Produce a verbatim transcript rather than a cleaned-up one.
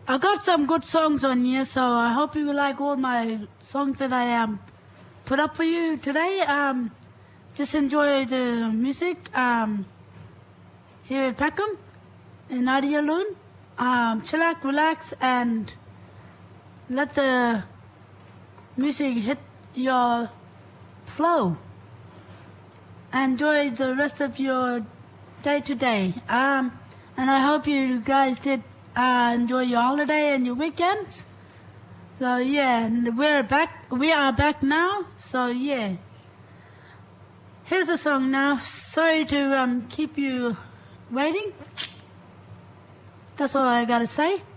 I got some good songs on here, so I hope you like all my songs that I um put up for you today. Um, just enjoy the music um here at Peckham in Nadia Loon. Um, chillax, relax, and let the music hit your flow. Enjoy the rest of your day today. Um, and I hope you guys did uh, enjoy your holiday and your weekends. So yeah, and we're back. We are back now. So yeah, here's a song now. Sorry to um, keep you waiting. That's all I gotta say.